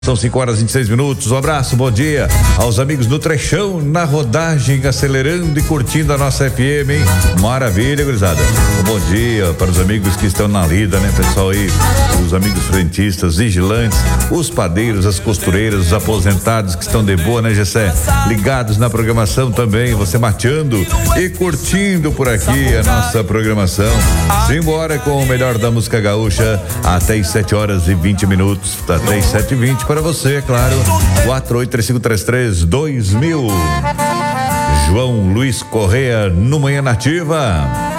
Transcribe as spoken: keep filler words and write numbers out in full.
São cinco horas e vinte e seis minutos. Um abraço, bom dia aos amigos do Trechão na rodagem, acelerando e curtindo a nossa F M, hein? Maravilha, gurizada. Um bom dia para os amigos que estão na lida, né, pessoal aí? Os amigos frentistas, vigilantes, os padeiros, as costureiras, os aposentados que estão de boa, né, Gessé? Ligados na programação também, você mateando e curtindo por aqui a nossa programação. Simbora com o melhor da música gaúcha até as sete horas e vinte minutos, até as sete e vinte para você, é claro. quatro oito três cinco três três dois mil. João Luiz Correia no Manhã Nativa.